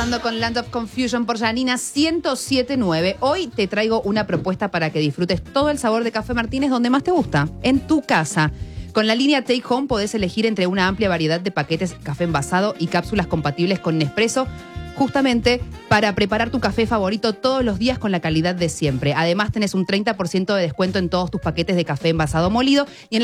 pasando con Land of Confusion por Janina 107.9. Hoy te traigo una propuesta para que disfrutes todo el sabor de Café Martínez donde más te gusta, en tu casa. Con la línea Take Home podés elegir entre una amplia variedad de paquetes café envasado y cápsulas compatibles con Nespresso, justamente para preparar tu café favorito todos los días con la calidad de siempre. Además tenés un 30% de descuento en todos tus paquetes de café envasado molido y en